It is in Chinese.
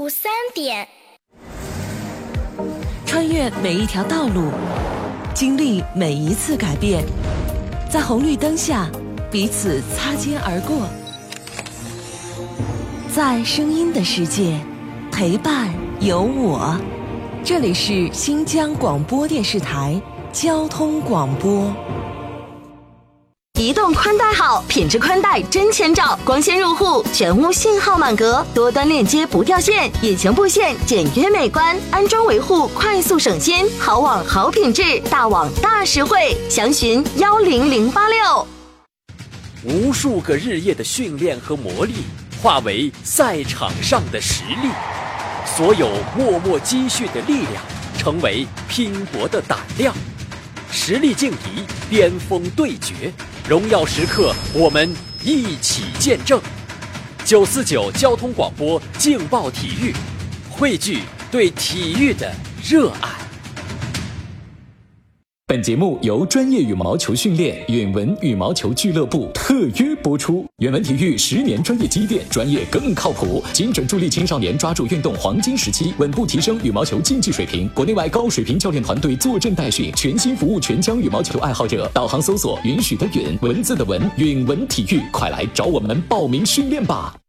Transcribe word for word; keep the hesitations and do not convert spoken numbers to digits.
午三点。 穿越每一条道路，经历每一次改变，在红绿灯下彼此擦肩而过，在声音的世界陪伴有我。这里是新疆广播电视台交通广播。 移动宽带好，品质宽带真千兆，光纤入户，全屋信号满格，多端链接不掉线，引擎布线简约美观，安装维护快速省心，好网好品质，大网大实惠，详询幺零零八六。 无数个日夜的训练和磨砺，化为赛场上的实力，所有默默积蓄的力量，成为拼搏的胆量。实力劲敌，巅峰对决，荣耀时刻，我们一起见证。九四九交通广播劲爆体育，汇聚对体育的热爱。 本节目由专业羽毛球训练远文羽毛球俱乐部特约播出。远文体育十年专业积淀，专业更靠谱，精准助力青少年抓住运动黄金时期，稳步提升羽毛球竞技水平。国内外高水平教练团队坐镇带训，全心服务全疆羽毛球爱好者。导航搜索允许的允，文字的文，远文体育，快来找我们报名训练吧。